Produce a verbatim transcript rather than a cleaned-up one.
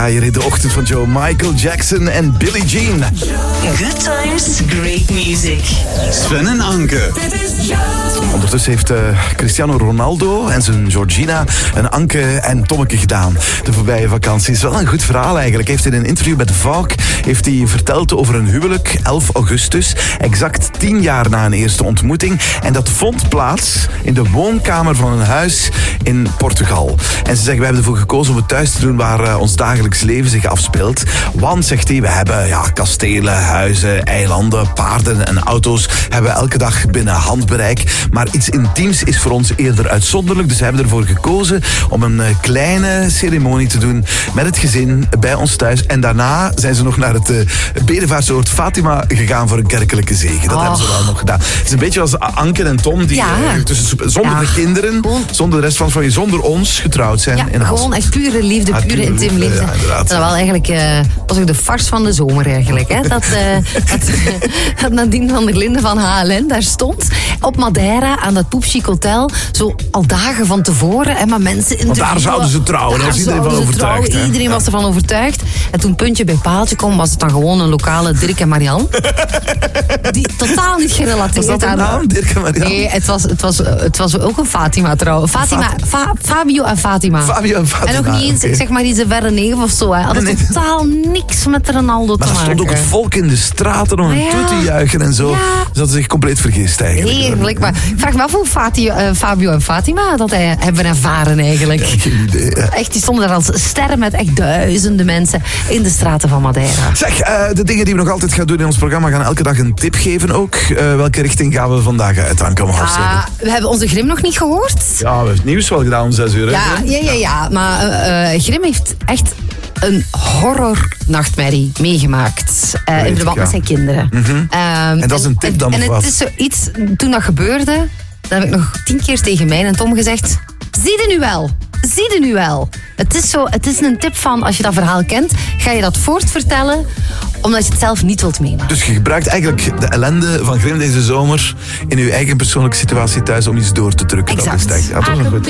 Hier in de ochtend van Joe, Michael Jackson en Billie Jean. Good times, great music. Sven en Anke. Dit is Joe. Ondertussen heeft uh, Cristiano Ronaldo en zijn Georgina een Anke en Tommeke gedaan. De voorbije vakantie is wel een goed verhaal eigenlijk. Heeft in een interview met Vogue heeft hij verteld over een huwelijk, elf augustus. Exact tien jaar na een eerste ontmoeting. En dat vond plaats in de woonkamer van een huis in Portugal. En ze zeggen, we hebben ervoor gekozen om het thuis te doen waar uh, ons dagelijks leven zich afspeelt. Want, zegt hij, we hebben ja, kastelen, huizen, eilanden, paarden en auto's hebben we elke dag binnen handbereik. Maar iets intiems is voor ons eerder uitzonderlijk. Dus we hebben ervoor gekozen om een uh, kleine ceremonie te doen met het gezin bij ons thuis. En daarna zijn ze nog naar het uh, bedevaartsoord Fatima gegaan voor een kerkelijke zegen. Dat oh. hebben ze wel nog gedaan. Het is een beetje als Anke en Tom die ja. uh, tussen, zonder ja. de kinderen, gewoon. zonder de rest van van je, zonder ons getrouwd zijn. Ja, in gewoon echt pure liefde, pure, pure intiem liefde. Ja, dat was wel eigenlijk uh, was ook de farce van de zomer eigenlijk. Hè? Dat, uh, dat, dat Nadine van der Linden van H L N daar stond op Madeira aan dat poepchic hotel. Zo al dagen van tevoren. Hè, maar mensen in Want daar zouden ze trouwen. Daar was iedereen van overtuigd. Trouwen, iedereen was ervan overtuigd. En toen puntje bij paaltje kwam, was het dan gewoon een lokale Dirk en Marianne. Die totaal niet gerelateerd was dat een naam, Dirk en Marianne? Nee, het was, het was, het was ook een Fatima trouw. Fatima, Fa, Fabio en Fatima. Fabio en Fatima. En nog niet eens, okay. ik zeg maar iets een verre neef of zo. Hè. Had nee, nee. totaal niks met Ronaldo maar te maken. Maar er stond ook het volk in de straten om hem ja. toe te juichen en zo. Ja. Dus dat is zich compleet vergist eigenlijk. Heerlijk, maar ik vraag me af hoe Fatio, uh, Fabio en Fatima dat hij, hebben ervaren eigenlijk. Ja, geen idee. Ja. Echt, die stonden daar als sterren met echt duizenden mensen in de straten van Madeira. Zeg, uh, de dingen die we nog altijd gaan doen in ons programma gaan elke dag een tip geven ook. Uh, welke richting gaan we vandaag uit aankomen? Ja, we hebben onze Grim nog niet gehoord. Ja, we hebben het nieuws wel gedaan om zes uur. Ja, ja, ja, ja, maar uh, Grim heeft echt een horrornachtmerrie meegemaakt. Uh, in verband met zijn kinderen. Mm-hmm. Um, en dat is een tip dan En, en het is zoiets, toen dat gebeurde, dan heb ik nog tien keer tegen mij en Tom gezegd, zie je nu wel? Zie je nu wel? Het is, zo, het is een tip van, als je dat verhaal kent, ga je dat voortvertellen, omdat je het zelf niet wilt menen. Dus je gebruikt eigenlijk de ellende van Grim deze zomer in je eigen persoonlijke situatie thuis om iets door te drukken. Exact. Dat is echt, ja, dat is een goed.